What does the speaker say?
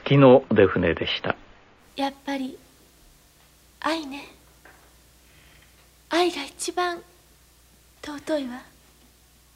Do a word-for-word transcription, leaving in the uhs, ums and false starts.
月の出船でした。 やっぱり愛ね。愛が一番尊いわ。